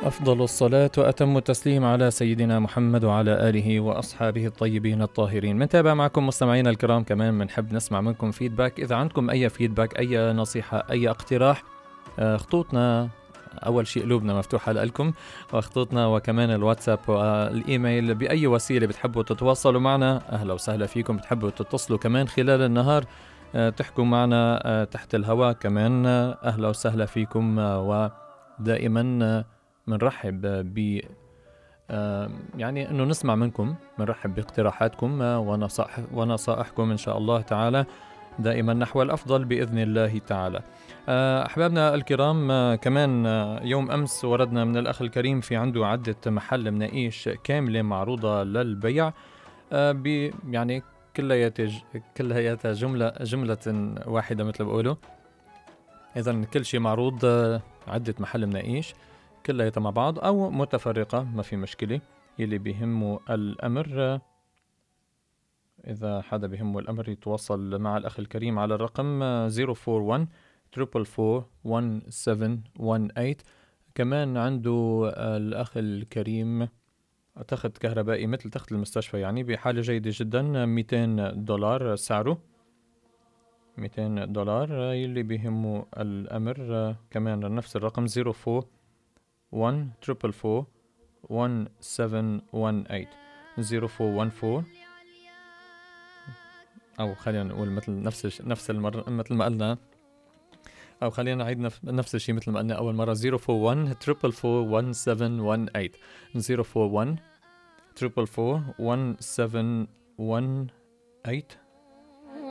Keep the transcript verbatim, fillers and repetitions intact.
أفضل الصلاة وأتم التسليم على سيدنا محمد وعلى آله وأصحابه الطيبين الطاهرين. منتابع معكم مستمعينا الكرام، كمان بنحب نسمع منكم فيدباك. إذا عندكم أي فيدباك، أي نصيحة، أي اقتراح، خطوطنا أول شيء قلوبنا مفتوحة لكم، وخطوطنا وكمان الواتساب والإيميل بأي وسيلة بتحبوا تتواصلوا معنا أهلا وسهلا فيكم. بتحبوا تتصلوا كمان خلال النهار تحكوا معنا تحت الهواء كمان أهلا وسهلا فيكم. ودائما منرحب ب يعني أنه نسمع منكم، منرحب باقتراحاتكم ونصائح ونصائحكم إن شاء الله تعالى دائما نحو الأفضل بإذن الله تعالى. أحبابنا الكرام، كمان يوم أمس وردنا من الأخ الكريم في عنده عدة محل مناقيش كاملة معروضة للبيع، ب يعني كلياتها كلياتها جملة جملة واحدة مثل بقولوا. إذن كل شيء معروض، عدة محل مناقيش كلياتها مع بعض أو متفرقة، ما في مشكلة. يلي بيهمه الأمر، إذا حدا بيهمه الأمر يتواصل مع الأخ الكريم على الرقم زيرو فور ون تريبل فور ون سفن ون ايت. كمان عنده الأخ الكريم تخت كهربائي مثل تخت المستشفى، يعني بحالة جيدة جدا، مئتين دولار سعره، مئتين دولار. يلي بيهمه الأمر كمان نفس الرقم زيرو فور ون تريبل فور ون سفن ون ايت زيرو فور ون فور، أو خلينا نقول مثل نفس نفس المرة مثل ما قلنا، أو خلينا نعيد نفس الشيء مثل ما قلنا أول مرة زيرو فور ون تريبل فور ون سفن ون ايت زيرو فور ون تريبل فور ون سفن ون ايت